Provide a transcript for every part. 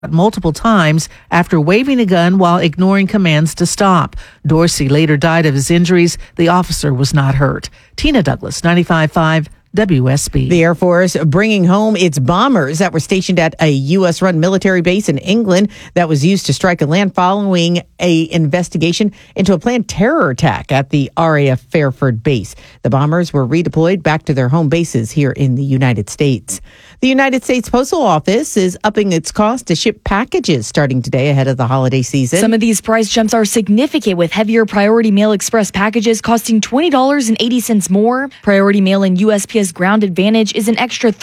multiple times after waving a gun while ignoring commands to stop. Dorsey later died of his injuries. The officer was not hurt. Tina Douglas, 95.5 WSB. The Air Force bringing home its bombers that were stationed at a U.S.-run military base in England that was used to strike a land following a investigation into a planned terror attack at the RAF Fairford base. The bombers were redeployed back to their home bases here in the United States. The United States Postal Office is upping its cost to ship packages starting today ahead of the holiday season. Some of these price jumps are significant, with heavier Priority Mail Express packages costing $20.80 more. Priority Mail and USPS Ground Advantage is an extra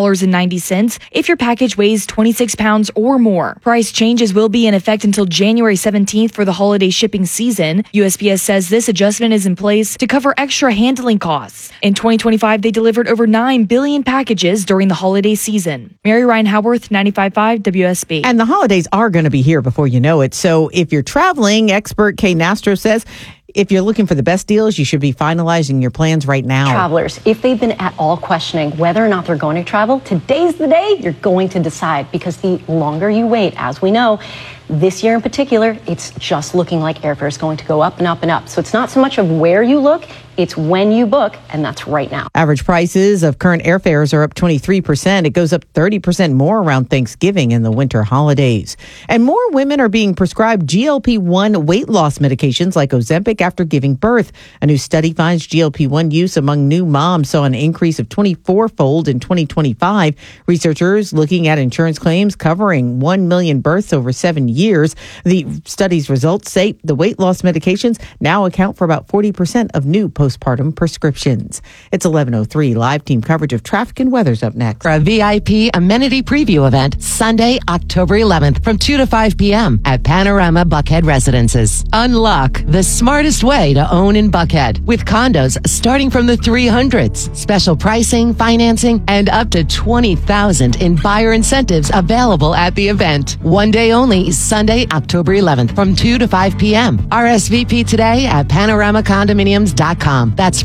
$3.90 if your package weighs 26 pounds or more. Price changes will be in effect until January 17th for the holiday shipping season. USPS says this adjustment is in place to cover extra handling costs. In 2025, they delivered over 9 billion packages during the holiday season. Mary Ryan Howarth, 95.5 WSB. And the holidays are going to be here before you know it. So if you're traveling, expert Kay Nastro says, if you're looking for the best deals, you should be finalizing your plans right now. Travelers, if they've been at all questioning whether or not they're going to travel, today's the day you're going to decide, because the longer you wait, as we know, this year in particular, it's just looking like airfare is going to go up and up and up. So it's not so much of where you look, it's when you book, and that's right now. Average prices of current airfares are up 23%. It goes up 30% more around Thanksgiving and the winter holidays. And more women are being prescribed GLP-1 weight loss medications like Ozempic after giving birth. A new study finds GLP-1 use among new moms saw an increase of 24-fold in 2025. Researchers looking at insurance claims covering 1 million births over 7 years. The study's results say the weight loss medications now account for about 40% of new postpartum prescriptions. It's 11:03. Live team coverage of traffic and weather's up next. For a VIP amenity preview event Sunday, October 11th from 2 to 5 p.m. at Panorama Buckhead Residences. Unlock the smartest way to own in Buckhead with condos starting from the 300s. Special pricing, financing, and up to $20,000 in buyer incentives available at the event. One day only, Sunday, October 11th from 2 to 5 p.m. RSVP today at panoramacondominiums.com. That's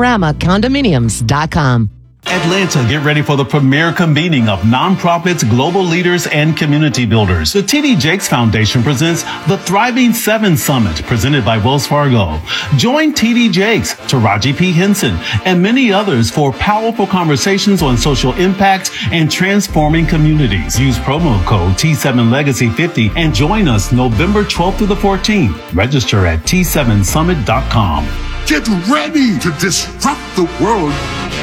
panoramacondominiums.com. Atlanta, get ready for the premier convening of nonprofits, global leaders, and community builders. The T.D. Jakes Foundation presents the Thriving 7 Summit, presented by Wells Fargo. Join T.D. Jakes, Taraji P. Henson, and many others for powerful conversations on social impact and transforming communities. Use promo code T7Legacy50 and join us November 12th through the 14th. Register at T7Summit.com. Get ready to disrupt the world.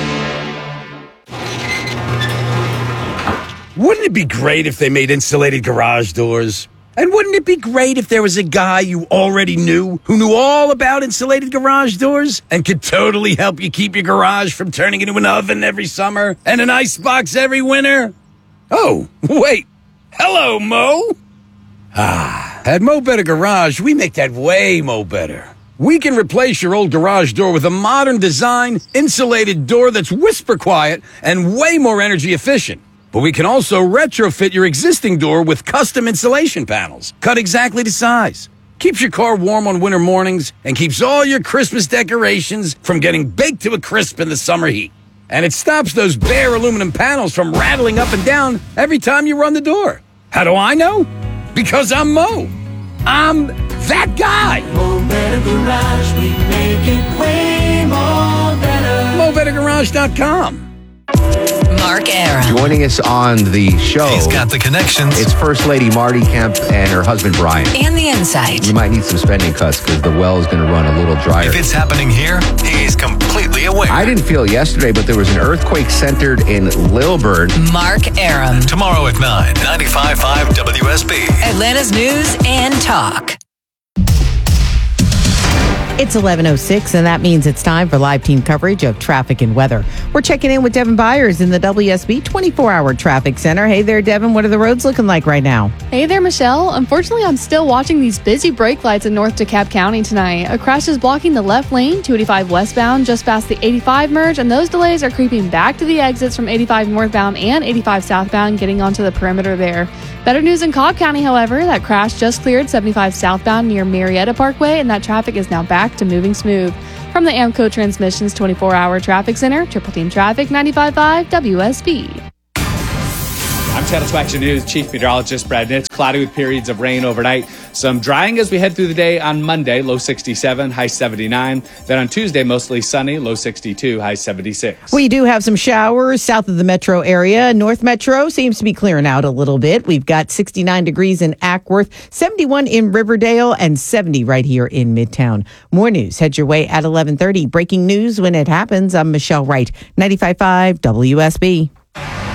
Wouldn't it be great if they made insulated garage doors? And wouldn't it be great if there was a guy you already knew who knew all about insulated garage doors and could totally help you keep your garage from turning into an oven every summer and an icebox every winter? Oh, wait. Hello, Mo. At Mo Better Garage, we make that way Mo Better. We can replace your old garage door with a modern design, insulated door that's whisper quiet and way more energy efficient. But we can also retrofit your existing door with custom insulation panels, cut exactly to size. Keeps your car warm on winter mornings and keeps all your Christmas decorations from getting baked to a crisp in the summer heat. And it stops those bare aluminum panels from rattling up and down every time you run the door. How do I know? Because I'm Mo. I'm that guy. Mo Better Garage, we make it way more better. MoBetterGarage.com. Mark Aram. Joining us on the show. He's got the connections. It's First Lady Marty Kemp and her husband Brian. And the insight. You might need some spending cuts because the well is going to run a little drier. If it's happening here, he's completely aware. I didn't feel it yesterday, but there was an earthquake centered in Lilburn. Mark Aram. Tomorrow at 9, 95.5 WSB. Atlanta's News and Talk. It's 11:06, and that means it's time for live team coverage of traffic and weather. We're checking in with Devin Byers in the WSB 24-hour traffic center. Hey there, Devin. What are the roads looking like right now? Hey there, Michelle. Unfortunately, I'm still watching these busy brake lights in North DeKalb County tonight. A crash is blocking the left lane, 285 westbound, just past the 85 merge, and those delays are creeping back to the exits from 85 northbound and 85 southbound, getting onto the perimeter there. Better news in Cobb County, however. That crash just cleared 75 southbound near Marietta Parkway, and that traffic is now back to moving smooth. From the AMCO Transmissions 24-hour traffic center, Triple Team Traffic 95.5 WSB. I'm Channel 2 Action News, Chief Meteorologist Brad Nitz. Cloudy with periods of rain overnight. Some drying as we head through the day on Monday, low 67, high 79. Then on Tuesday, mostly sunny, low 62, high 76. We do have some showers south of the metro area. North Metro seems to be clearing out a little bit. We've got 69 degrees in Ackworth, 71 in Riverdale, and 70 right here in Midtown. More news head your way at 11:30. Breaking news when it happens. I'm Michelle Wright, 95.5 WSB.